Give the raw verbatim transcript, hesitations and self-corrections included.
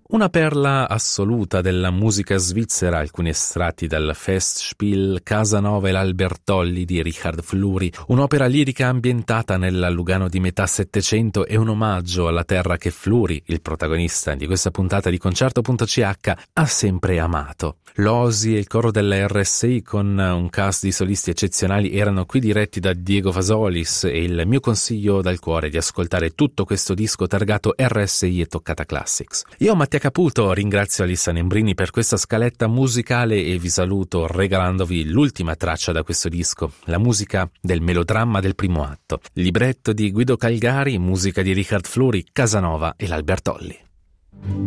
Una perla assoluta della musica svizzera, alcuni estratti dal Festspiel Casanova e l'Albertolli di Richard Fluri, un'opera lirica ambientata nella Lugano di metà Settecento e un omaggio alla terra che Fluri, il protagonista di questa puntata di Concerto punto c h, ha sempre amato. L'O S I e il coro della R S I con un cast di solisti eccezionali erano qui diretti da Diego Fasolis e il mio consiglio dal cuore è di ascoltare tutto questo disco targato R S I e Toccata Classics. Io Mattia Caputo ringrazio Alissa Nembrini per questa scaletta musicale e vi saluto regalandovi l'ultima traccia da questo disco, la musica del melodramma del primo atto, libretto di Guido Calgari, musica di Richard Fluri, Casanova e l'Albertolli.